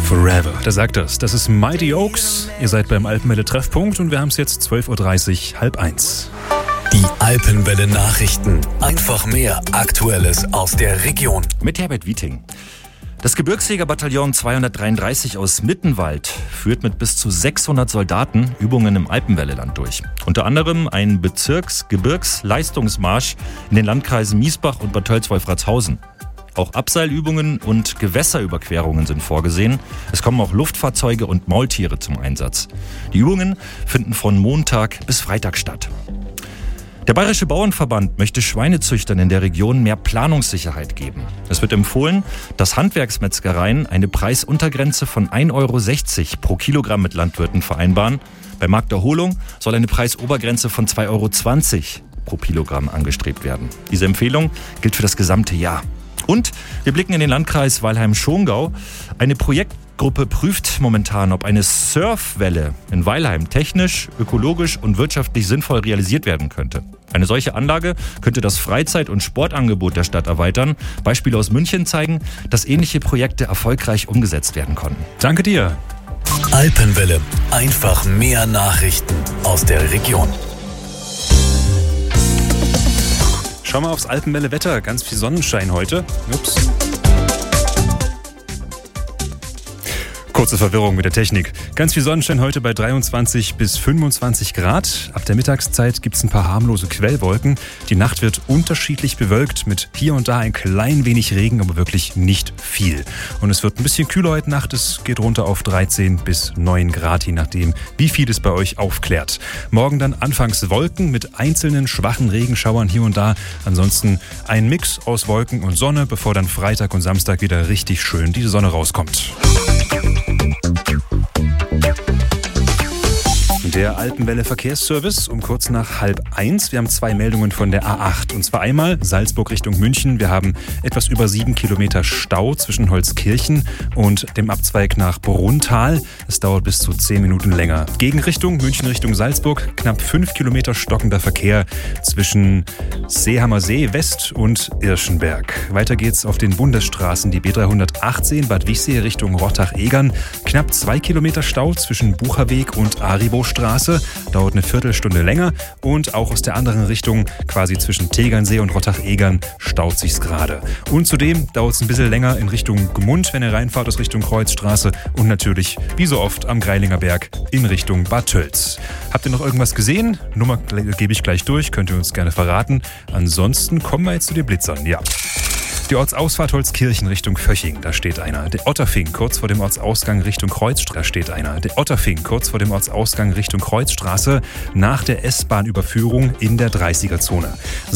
Forever, da sagt das. Das ist Mighty Oaks. Ihr seid beim Alpenwelle Treffpunkt und wir haben es jetzt 12.30 Uhr, 12:30. Die Alpenwelle Nachrichten. Einfach mehr Aktuelles aus der Region. Mit Herbert Wieting. Das Gebirgsjägerbataillon 233 aus Mittenwald führt mit bis zu 600 Soldaten Übungen im Alpenwelleland durch. Unter anderem einen Gebirgsleistungsmarsch in den Landkreisen Miesbach und Bad Tölz-Wolfratshausen. Auch Abseilübungen und Gewässerüberquerungen sind vorgesehen. Es kommen auch Luftfahrzeuge und Maultiere zum Einsatz. Die Übungen finden von Montag bis Freitag statt. Der Bayerische Bauernverband möchte Schweinezüchtern in der Region mehr Planungssicherheit geben. Es wird empfohlen, dass Handwerksmetzgereien eine Preisuntergrenze von 1,60 € pro Kilogramm mit Landwirten vereinbaren. Bei Markterholung soll eine Preisobergrenze von 2,20 € pro Kilogramm angestrebt werden. Diese Empfehlung gilt für das gesamte Jahr. Und wir blicken in den Landkreis Weilheim-Schongau. Eine Projektgruppe prüft momentan, ob eine Surfwelle in Weilheim technisch, ökologisch und wirtschaftlich sinnvoll realisiert werden könnte. Eine solche Anlage könnte das Freizeit- und Sportangebot der Stadt erweitern. Beispiele aus München zeigen, dass ähnliche Projekte erfolgreich umgesetzt werden konnten. Danke dir. Alpenwelle. Einfach mehr Nachrichten aus der Region. Schau mal aufs Alpenwelle-Wetter. Ganz viel Sonnenschein heute. Ups. Kurze Verwirrung mit der Technik. Ganz viel Sonnenschein heute bei 23 bis 25 Grad. Ab der Mittagszeit gibt es ein paar harmlose Quellwolken. Die Nacht wird unterschiedlich bewölkt mit hier und da ein klein wenig Regen, aber wirklich nicht viel. Und es wird ein bisschen kühler heute Nacht. Es geht runter auf 13 bis 9 Grad, je nachdem, wie viel es bei euch aufklärt. Morgen dann anfangs Wolken mit einzelnen schwachen Regenschauern hier und da. Ansonsten ein Mix aus Wolken und Sonne, bevor dann Freitag und Samstag wieder richtig schön die Sonne rauskommt. Der Alpenwelle Verkehrsservice um kurz nach 12:30. Wir haben 2 Meldungen von der A8. Und zwar einmal Salzburg Richtung München. Wir haben etwas über 7 Kilometer Stau zwischen Holzkirchen und dem Abzweig nach Bruntal. Es dauert bis zu 10 Minuten länger. Gegenrichtung München Richtung Salzburg. Knapp 5 Kilometer stockender Verkehr zwischen Seehamer See West und Irschenberg. Weiter geht's auf den Bundesstraßen. Die B318 Bad Wichsee Richtung Rottach-Egern. Knapp 2 Kilometer Stau zwischen Bucherweg und Aribostraße. Dauert eine Viertelstunde länger. Und auch aus der anderen Richtung, quasi zwischen Tegernsee und Rottach-Egern, staut sich's gerade. Und zudem dauert es ein bisschen länger in Richtung Gmund, wenn ihr reinfahrt aus Richtung Kreuzstraße. Und natürlich, wie so oft, am Greilinger Berg in Richtung Bad Tölz. Habt ihr noch irgendwas gesehen? Nummer gebe ich gleich durch, könnt ihr uns gerne verraten. Ansonsten kommen wir jetzt zu den Blitzern. Ja. Die Ortsausfahrt Holzkirchen Richtung Vöching, da steht einer. Der Otterfing, kurz vor dem Ortsausgang Richtung Kreuzstraße, steht einer. Der Otterfing, kurz vor dem Ortsausgang Richtung Kreuzstraße, nach der S-Bahn-Überführung in der 30er-Zone.